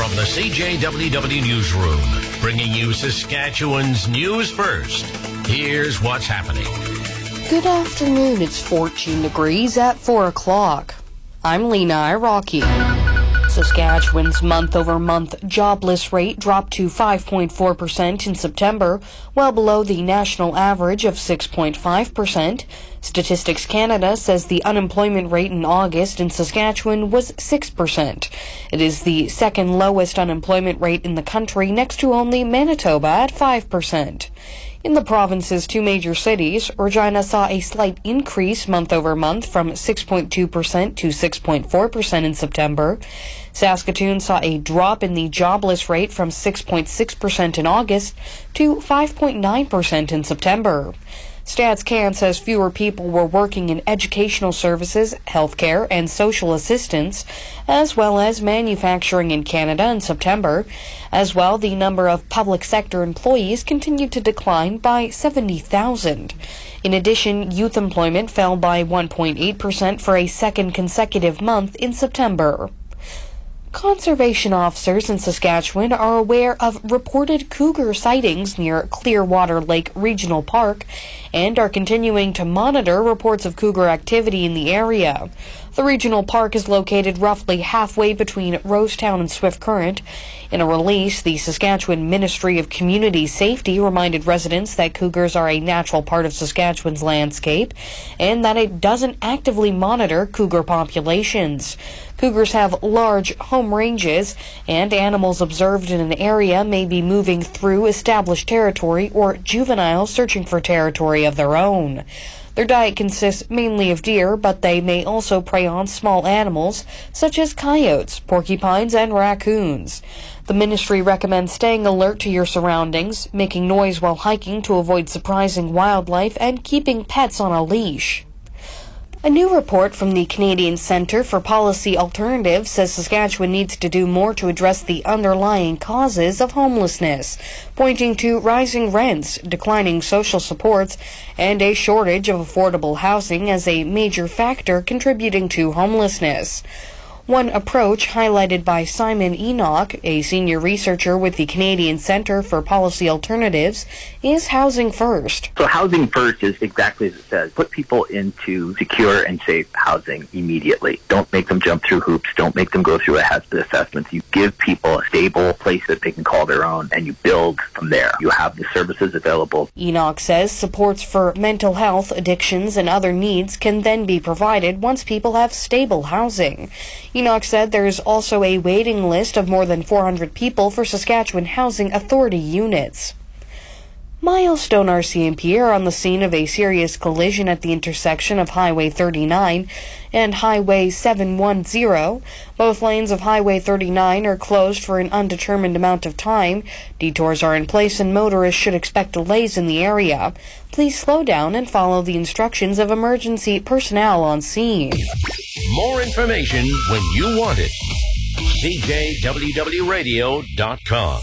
From the CJWW Newsroom, bringing you Saskatchewan's news first. Here's what's happening. Good afternoon. It's 14 degrees at 4 o'clock. I'm Lena Iraqi. Saskatchewan's month-over-month jobless rate dropped to 5.4% in September, well below the national average of 6.5%. Statistics Canada says the unemployment rate in August in Saskatchewan was 6%. It is the second lowest unemployment rate in the country, next to only Manitoba at 5%. In the province's two major cities, Regina saw a slight increase month-over-month from 6.2% to 6.4% in September. Saskatoon saw a drop in the jobless rate from 6.6% in August to 5.9% in September. Stats Can says fewer people were working in educational services, healthcare, and social assistance, as well as manufacturing in Canada in September. As well, the number of public sector employees continued to decline by 70,000. In addition, youth employment fell by 1.8% for a second consecutive month in September. Conservation officers in Saskatchewan are aware of reported cougar sightings near Clearwater Lake Regional Park and are continuing to monitor reports of cougar activity in the area. The regional park is located roughly halfway between Rosetown and Swift Current. In a release, the Saskatchewan Ministry of Community Safety reminded residents that cougars are a natural part of Saskatchewan's landscape and that it doesn't actively monitor cougar populations. Cougars have large home ranges, and animals observed in an area may be moving through established territory or juveniles searching for territory of their own. Their diet consists mainly of deer, but they may also prey on small animals such as coyotes, porcupines, and raccoons. The ministry recommends staying alert to your surroundings, making noise while hiking to avoid surprising wildlife, and keeping pets on a leash. A new report from the Canadian Centre for Policy Alternatives says Saskatchewan needs to do more to address the underlying causes of homelessness, pointing to rising rents, declining social supports, and a shortage of affordable housing as a major factor contributing to homelessness. One approach highlighted by Simon Enoch, a senior researcher with the Canadian Centre for Policy Alternatives, is Housing First. So Housing First is exactly as it says. Put people into secure and safe housing immediately. Don't make them jump through hoops. Don't make them go through a hazard assessment. You give people a stable place that they can call their own, and you build from there. You have the services available. Enoch says supports for mental health, addictions, and other needs can then be provided once people have stable housing. Enoch said there is also a waiting list of more than 400 people for Saskatchewan Housing Authority units. Milestone RCMP are on the scene of a serious collision at the intersection of Highway 39 and Highway 710. Both lanes of Highway 39 are closed for an undetermined amount of time. Detours are in place and motorists should expect delays in the area. Please slow down and follow the instructions of emergency personnel on scene. More information when you want it. CJWWRadio.com.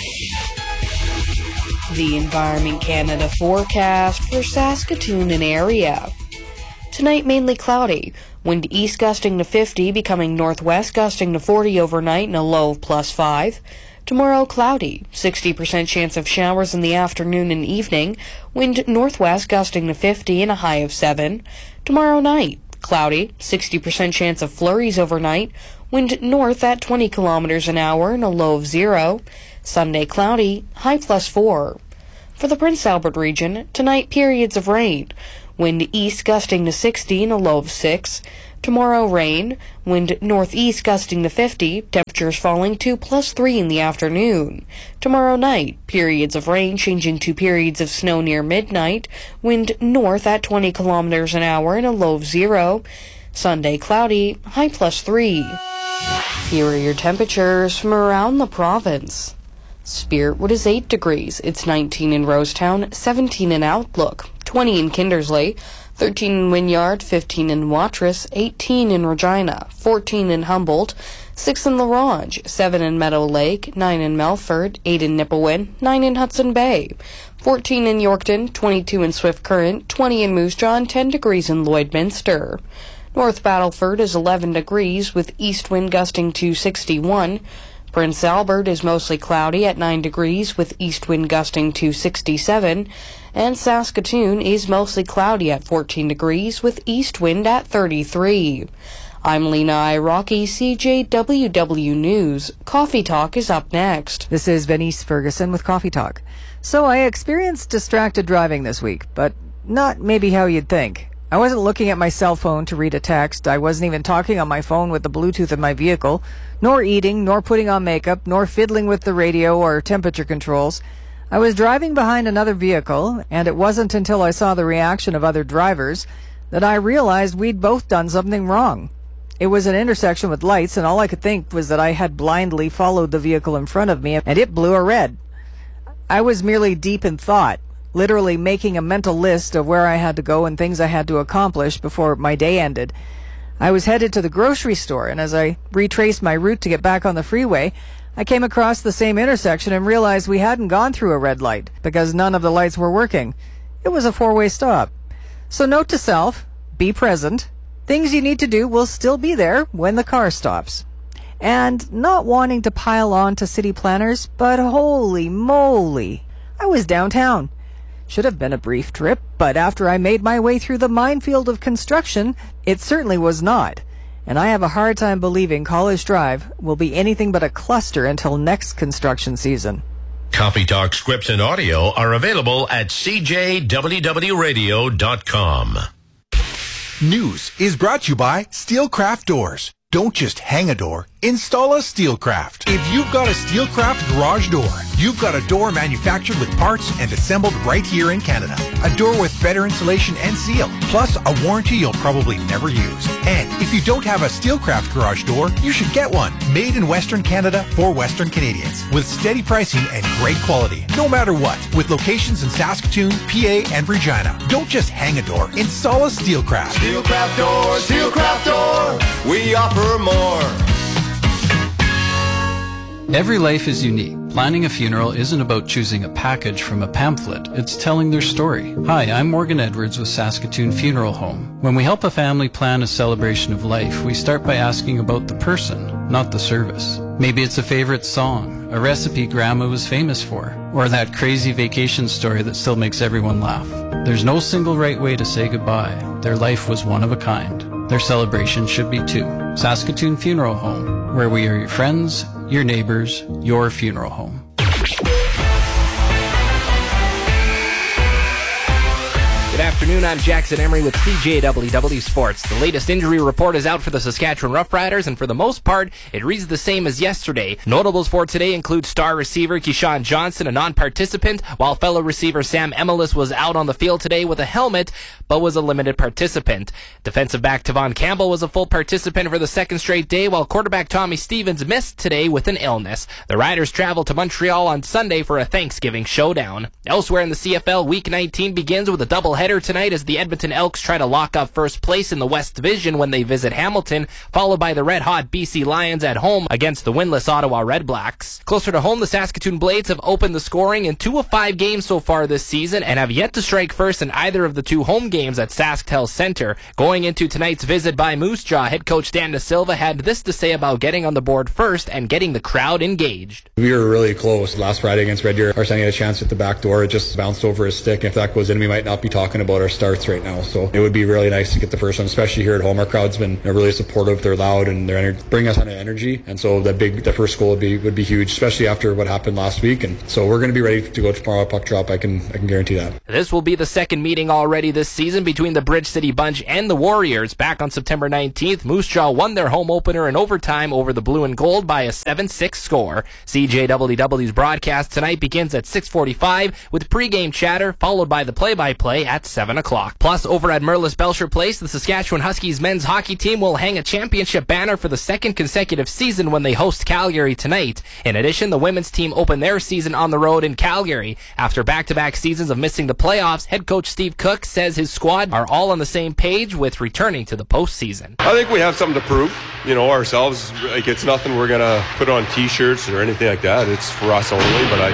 The Environment Canada forecast for Saskatoon and area. Tonight, mainly cloudy. Wind east gusting to 50, becoming northwest gusting to 40 overnight and a low of +5. Tomorrow, cloudy. 60% chance of showers in the afternoon and evening. Wind northwest gusting to 50 and a high of 7. Tomorrow night, cloudy. 60% chance of flurries overnight. Wind north at 20 kilometers an hour and a low of 0. Sunday, cloudy, high +4. For the Prince Albert region, tonight periods of rain. Wind east gusting to 60 and a low of 6. Tomorrow, rain. Wind northeast gusting to 50, temperatures falling to +3 in the afternoon. Tomorrow night, periods of rain changing to periods of snow near midnight. Wind north at 20 kilometers an hour and a low of 0. Sunday, cloudy, high +3. Here are your temperatures from around the province. Spiritwood is 8 degrees. It's 19 in Rosetown, 17 in Outlook, 20 in Kindersley, 13 in Wynyard, 15 in Watrous, 18 in Regina, 14 in Humboldt, 6 in La Ronge, 7 in Meadow Lake, 9 in Melfort, 8 in Nipawin, 9 in Hudson Bay, 14 in Yorkton, 22 in Swift Current, 20 in Moose Jaw, and 10 degrees in Lloydminster. North Battleford is 11 degrees with east wind gusting to 61. Prince Albert is mostly cloudy at 9 degrees with east wind gusting to 67, and Saskatoon is mostly cloudy at 14 degrees with east wind at 33. I'm Lena Iraqi, CJWW News. Coffee Talk is up next. This is Venice Ferguson with Coffee Talk. So I experienced distracted driving this week, but not maybe how you'd think. I wasn't looking at my cell phone to read a text. I wasn't even talking on my phone with the Bluetooth in my vehicle, nor eating, nor putting on makeup, nor fiddling with the radio or temperature controls. I was driving behind another vehicle, and it wasn't until I saw the reaction of other drivers that I realized we'd both done something wrong. It was an intersection with lights, and all I could think was that I had blindly followed the vehicle in front of me, and it blew a red. I was merely deep in thought, literally making a mental list of where I had to go and things I had to accomplish before my day ended. I was headed to the grocery store, and as I retraced my route to get back on the freeway, I came across the same intersection and realized we hadn't gone through a red light because none of the lights were working. It was a four-way stop. So note to self, be present. Things you need to do will still be there when the car stops. And not wanting to pile on to city planners, but holy moly, I was downtown. Should have been a brief trip, but after I made my way through the minefield of construction, it certainly was not. And I have a hard time believing College Drive will be anything but a cluster until next construction season. Coffee Talk scripts and audio are available at cjwwradio.com. News is brought to you by Steelcraft Doors. Don't just hang a door, install a Steelcraft. If you've got a Steelcraft garage door, you've got a door manufactured with parts and assembled right here in Canada. A door with better insulation and seal, plus a warranty you'll probably never use. And if you don't have a Steelcraft garage door, you should get one. Made in Western Canada for Western Canadians, with steady pricing and great quality, no matter what. With locations in Saskatoon, PA, and Regina. Don't just hang a door, install a Steelcraft. Steelcraft Door, Steelcraft Door, we offer more. Every life is unique. Planning a funeral isn't about choosing a package from a pamphlet. It's telling their story. Hi, I'm Morgan Edwards with Saskatoon Funeral Home. When we help a family plan a celebration of life, we start by asking about the person, not the service. Maybe it's a favorite song, a recipe Grandma was famous for, or that crazy vacation story that still makes everyone laugh. There's no single right way to say goodbye. Their life was one of a kind. Their celebration should be too. Saskatoon Funeral Home, where we are your friends, your neighbors, your funeral home. Good afternoon, I'm Jackson Emery with CJWW Sports. The latest injury report is out for the Saskatchewan Roughriders, and for the most part, it reads the same as yesterday. Notables for today include star receiver Keyshawn Johnson, a non-participant, while fellow receiver Sam Emelis was out on the field today with a helmet, but was a limited participant. Defensive back Tavon Campbell was a full participant for the second straight day, while quarterback Tommy Stevens missed today with an illness. The Riders travel to Montreal on Sunday for a Thanksgiving showdown. Elsewhere in the CFL, Week 19 begins with a doubleheader tonight as the Edmonton Elks try to lock up first place in the West Division when they visit Hamilton, followed by the red-hot BC Lions at home against the winless Ottawa Redblacks. Closer to home, the Saskatoon Blades have opened the scoring in 2 of 5 games so far this season and have yet to strike first in either of the 2 home games at SaskTel Center. Going into tonight's visit by Moose Jaw, head coach Dan Da Silva had this to say about getting on the board first and getting the crowd engaged. We were really close last Friday against Red Deer. Our son had a chance at the back door. It just bounced over his stick. If that goes in, we might not be talking about our starts right now. So it would be really nice to get the first one, especially here at home. Our crowd's been really supportive. They're loud and they're bring us on energy. And so the first goal would be huge, especially after what happened last week. And so we're going to be ready to go tomorrow at puck drop. I can guarantee that. This will be the second meeting already this season between the Bridge City Bunch and the Warriors. Back on September 19th, Moose Jaw won their home opener in overtime over the Blue and Gold by a 7-6 score. CJWW's broadcast tonight begins at 6:45 with pregame chatter, followed by the play-by-play at 7 o'clock. Plus, over at Merlis Belcher Place, the Saskatchewan Huskies men's hockey team will hang a championship banner for the second consecutive season when they host Calgary tonight. In addition, the women's team opened their season on the road in Calgary. After back-to-back seasons of missing the playoffs, head coach Steve Cook says his squad are all on the same page with returning to the postseason. I think we have something to prove, ourselves. Like, it's nothing we're going to put on T-shirts or anything like that. It's for us only, but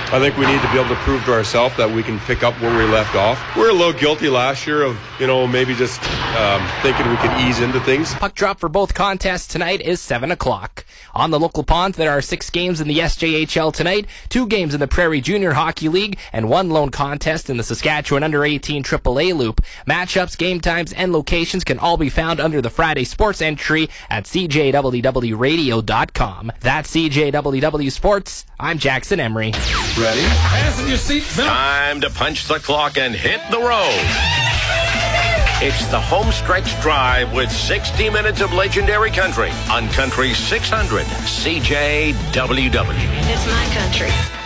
I think we need to be able to prove to ourselves that we can pick up where we left off. We were a little guilty last year of, maybe just thinking we could ease into things. Puck drop for both contests tonight is 7 o'clock. On the local ponds, there are 6 games in the SJHL tonight, 2 games in the Prairie Junior Hockey League, and 1 lone contest in the Saskatchewan Under-18 AAA Loop. Matchups, game times, and locations can all be found under the Friday Sports entry at CJWWRadio.com. That's CJWW Sports. I'm Jackson Emery. Ready? Fasten your seatbelt. Time to punch the clock and hit the road. It's the home stretch drive with 60 minutes of legendary country on Country 600 CJWW. It's my country.